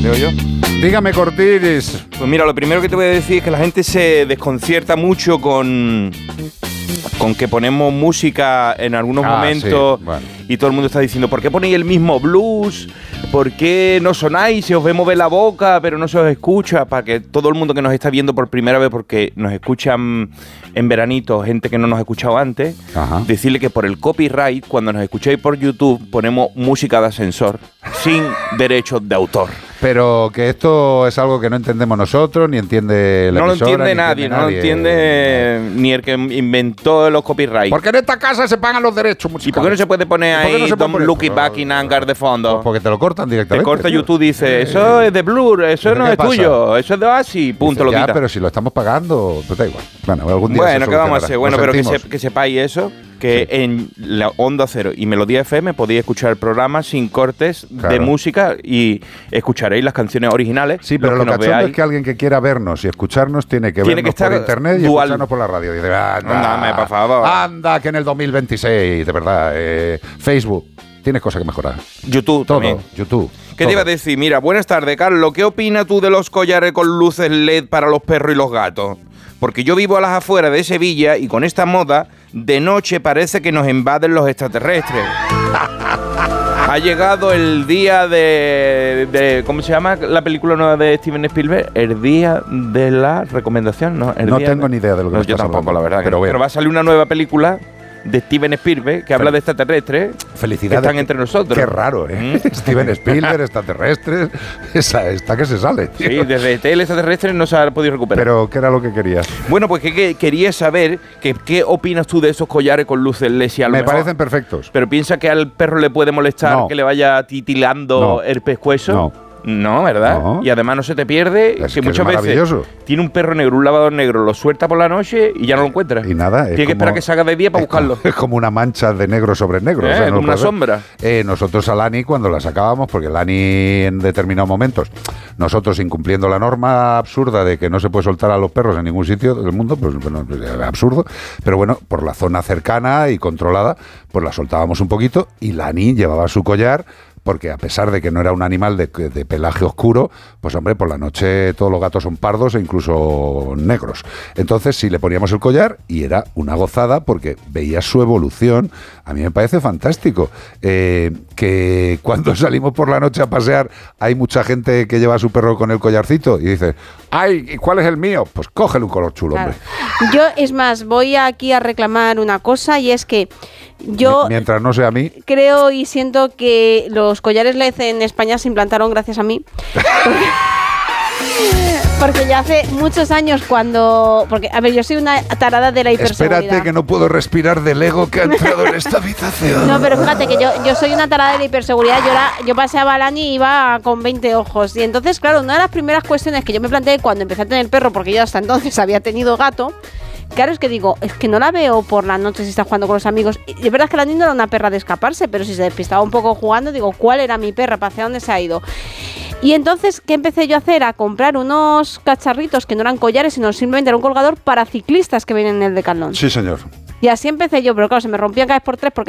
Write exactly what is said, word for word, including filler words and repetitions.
digo yo. Dígame, Cortiris. Pues mira, lo primero que te voy a decir es que la gente se desconcierta mucho con, con que ponemos música en algunos Ah, momentos sí, bueno. y todo el mundo está diciendo, ¿por qué ponéis el mismo blues? ¿Por qué no sonáis? Se os ve mover la boca, pero no se os escucha. Para que todo el mundo que nos está viendo por primera vez, porque nos escuchan en veranito, gente que no nos ha escuchado antes, Ajá. decirle que por el copyright, cuando nos escucháis por YouTube, ponemos música de ascensor sin derechos de autor. Pero que esto es algo que no entendemos nosotros, ni entiende la No lo emisora, entiende ni nadie, entiende no lo entiende ni el que inventó los copyrights. Porque en esta casa se pagan los derechos ¿Y musicales. por qué no se puede poner ¿Y por qué ahí no se puede Don't poner? Look It No, Back in Anger de fondo? Pues porque te lo cortan Te directamente. corta tío. YouTube, dice, Eh, eso es de Blur, eso ¿pero no qué es pasa? tuyo, eso es de Oasis, punto, Dice, lo ya, quita. pero si lo estamos pagando, pues da igual. Bueno, algún día Bueno, se ¿qué vamos a solucionará. hacer? Bueno, Lo pero que, sentimos. se- que sepáis eso, que Sí. en la Onda Cero y Melodía F M podéis escuchar el programa sin cortes de Claro. música y escucharéis las canciones originales. Sí, pero los lo que nos cachondo veáis. es que alguien que quiera vernos y escucharnos tiene que Tiene que vernos por estar internet y dual. escucharnos por la radio. Dice, anda, Ándame, por favor. Anda, que en el dos mil veintiséis, de verdad. eh, Facebook, tienes cosas que mejorar. YouTube Todo, también. YouTube. ¿Qué todo. te iba a decir? Mira, buenas tardes, Carlos. ¿Qué opinas tú de los collares con luces L E D para los perros y los gatos? Porque yo vivo a las afueras de Sevilla y con esta moda, de noche parece que nos invaden los extraterrestres. Ha llegado el día de, de... ¿Cómo se llama la película nueva de Steven Spielberg? El día de la recomendación, ¿no? El No día tengo de- ni idea de lo que No, me yo estás tampoco, hablando. la verdad. que Pero no. bueno. Pero va a salir una nueva película de Steven Spielberg que habla de extraterrestres. Felicidades. Que están entre nosotros. Qué raro, ¿eh? Mm. Steven Spielberg, extraterrestres. Esa está que se sale, tío. Sí, desde el extraterrestre no se ha podido recuperar. Pero, ¿qué era lo que querías? Bueno, pues que, que quería saber que, qué opinas tú de esos collares con luces L E D. Si a lo Me mejor- parecen perfectos. Pero piensa que al perro le puede molestar No. que le vaya titilando No. el pescuezo. No. No, ¿verdad? No. Y además no se te pierde. Es que que es muchas veces maravilloso. tiene un perro negro, un lavador negro, lo suelta por la noche y ya no lo encuentra. Y nada, es Tiene que como- esperar que salga de día para es como- buscarlo. Es como una mancha de negro sobre negro. Eh, o sea, no como lo una puedes ver. sombra. Eh, nosotros a Lani, cuando la sacábamos, porque Lani en determinados momentos, nosotros incumpliendo la norma absurda de que no se puede soltar a los perros en ningún sitio del mundo, pues bueno, pues, es absurdo. Pero bueno, por la zona cercana y controlada, pues la soltábamos un poquito y Lani llevaba su collar. Porque a pesar de que no era un animal de, de pelaje oscuro, pues hombre, por la noche todos los gatos son pardos e incluso negros. Entonces sí le poníamos el collar y era una gozada porque veías su evolución. A mí me parece fantástico. Eh, que cuando salimos por la noche a pasear hay mucha gente que lleva a su perro con el collarcito y dice, ¡ay! ¿Y cuál es el mío? Pues cógele un color chulo, Claro. hombre. Yo, es más, voy aquí a reclamar una cosa y es que yo Mientras no sea a mí. creo y siento que los collares L E D en España se implantaron gracias a mí. Porque, porque ya hace muchos años cuando... Porque, a ver, yo soy una tarada de la hiperseguridad. Espérate que no puedo respirar del ego que ha entrado en esta habitación. No, pero fíjate que yo, yo soy una tarada de la hiperseguridad. Yo, era, yo paseaba a Lani y iba con veinte ojos. Y entonces, claro, una de las primeras cuestiones que yo me planteé cuando empecé a tener perro, porque yo hasta entonces había tenido gato, claro, es que digo, es que no la veo por la noche si está jugando con los amigos. Y es verdad que Lani no era una perra de escaparse, pero si se despistaba un poco jugando, digo, ¿cuál era mi perra? ¿Para hacia dónde se ha ido? Y entonces, ¿qué empecé yo a hacer? A comprar unos cacharritos que no eran collares, sino simplemente era un colgador para ciclistas que vienen en el Decathlon. Sí, señor. Y así empecé yo, pero claro, se me rompían cada vez por tres porque